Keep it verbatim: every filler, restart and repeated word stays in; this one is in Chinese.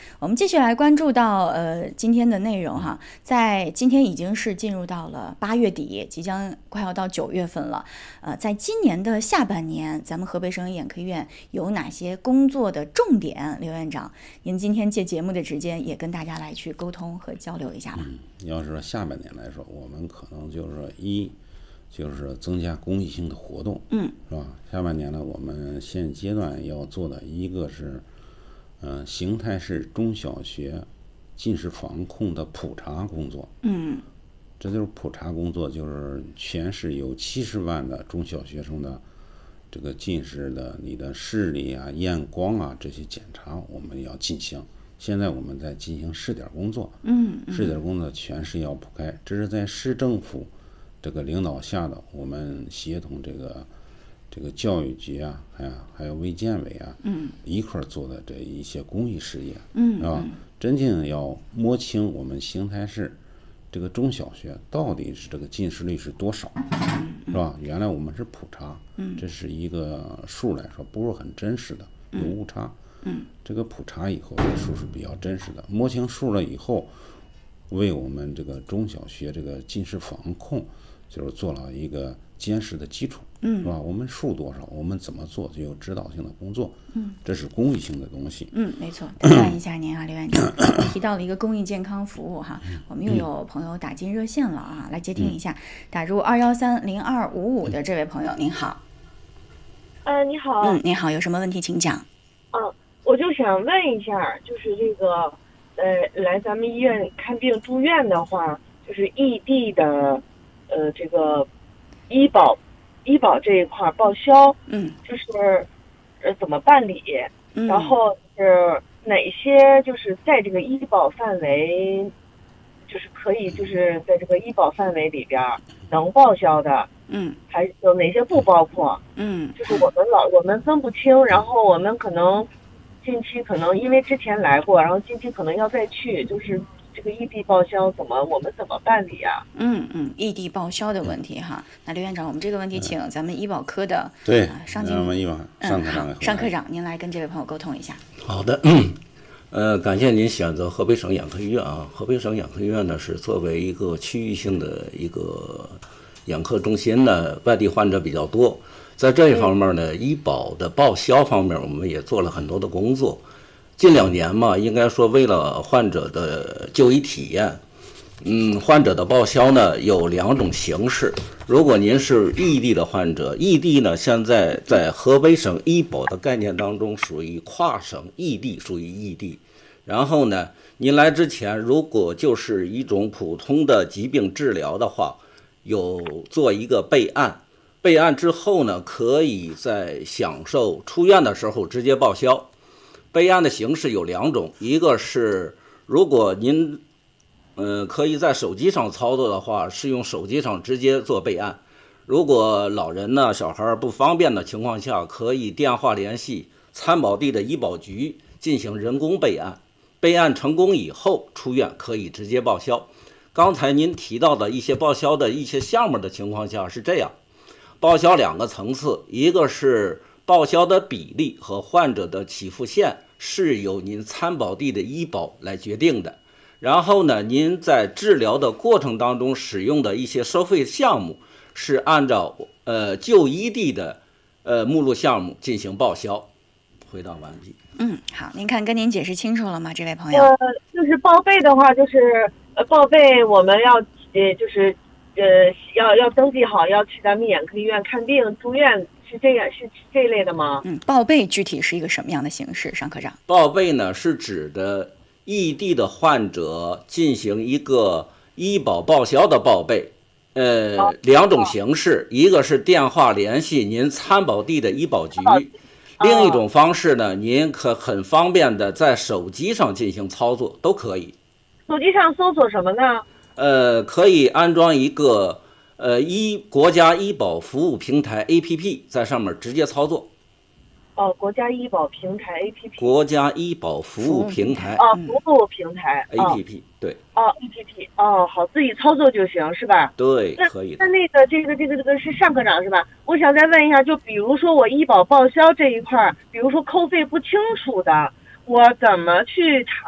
我们继续来关注到呃今天的内容哈，在今天已经是进入到了八月底，即将快要到九月份了。呃，在今年的下半年，咱们河北省眼科医院有哪些工作的重点？刘院长，您今天借节目的时间也跟大家来去沟通和交流一下吧。 嗯，要是说下半年来说，我们可能就是说一。就是增加公益性的活动， 嗯， 是吧？下半年呢，我们现阶段要做的一个是，嗯、呃，邢台市中小学近视防控的普查工作， 嗯， 这就是普查工作，就是全市有七十万的中小学生的这个近视的你的视力啊、验光啊这些检查，我们要进行。现在我们在进行试点工作， 嗯， 试点工作全市要铺开，这是在市政府这个领导下的，我们协同这个这个教育局啊，还有还有卫健委啊， 嗯， 一块做的这一些公益事业， 嗯， 是吧？真正要摸清我们邢台市这个中小学到底是这个近视率是多少，是吧？原来我们是普查， 嗯， 这是一个数来说不是很真实的，有误差， 嗯， 这个普查以后这数是比较真实的，摸清数了以后，为我们这个中小学这个近视防控。就是做了一个坚实的基础， 嗯， 是吧？我们数多少，我们怎么做，就有指导性的工作，嗯，这是公益性的东西， 嗯，没错。打断一下您啊，刘院长提到了一个公益健康服务哈，我们又有朋友打进热线了啊，来接听一下，打入二幺三零二五五的这位朋友，您好。 呃，你好。 嗯，您好，有什么问题请讲。 嗯，我就想问一下，就是这个，呃，来咱们医院看病住院的话，就是异地的。呃，这个医保，医保这一块报销， 嗯， 就是呃怎么办理？ 嗯， 然后是哪些就是在这个医保范围，就是可以就是在这个医保范围里边能报销的， 嗯， 还有哪些不包括？ 嗯， 就是我们老我们分不清，然后我们可能近期可能因为之前来过，然后近期可能要再去，就是。这个异地报销怎么我们怎么办理啊？ 嗯嗯，异地报销的问题哈。那刘院长，我们这个问题请咱们医保科的对、 呃、上经我们医保上科长、 嗯、上科长您来跟这位朋友沟通一下。 好的，呃，感谢您选择河北省眼科医院啊。河北省眼科医院呢是作为一个区域性的一个眼科中心呢，外地患者比较多，在这一方面呢，医保的报销方面我们也做了很多的工作。近两年嘛，应该说为了患者的就医体验，嗯，患者的报销呢有两种形式。如果您是异地的患者，异地呢现在在河北省医保的概念当中属于跨省异地，属于异地。然后呢，您来之前如果就是一种普通的疾病治疗的话，有做一个备案，备案之后呢，可以在享受出院的时候直接报销。备案的形式有两种，一个是如果您呃可以在手机上操作的话，是用手机上直接做备案。如果老人呢、小孩不方便的情况下，可以电话联系参保地的医保局进行人工备案。备案成功以后，出院可以直接报销。刚才您提到的一些报销的一些项目的情况下是这样，报销两个层次，一个是报销的比例和患者的起付线是由您参保地的医保来决定的。然后呢，您在治疗的过程当中使用的一些收费项目是按照呃就医地的呃目录项目进行报销。回答完毕。 嗯，好，您看跟您解释清楚了吗，这位朋友？ 呃，就是报备的话，就是呃报备我们要呃就是呃要要登记好，要去咱们眼科医院看病住院。是这样，是这类的吗？ 嗯，报备具体是一个什么样的形式？上科长， 报备呢是指的异地的患者进行一个医保报销的报备，呃，哦、两种形式，一个是电话联系您参保地的医保局，哦、另一种方式呢，您可很方便的在手机上进行操作，都可以。 手机上搜索什么呢？ 呃，可以安装一个。呃，医国家医保服务平台 A P P 在上面直接操作。 哦，国家医保平台 A P P。 国家医保服务平台。 哦，服务平台 A P P，、哦、对。 哦 ，A P P， 哦，好，自己操作就行是吧？ 对，可以的。 那那个这个这个这个是上科长是吧？我想再问一下，就比如说我医保报销这一块，比如说扣费不清楚的，我怎么去查？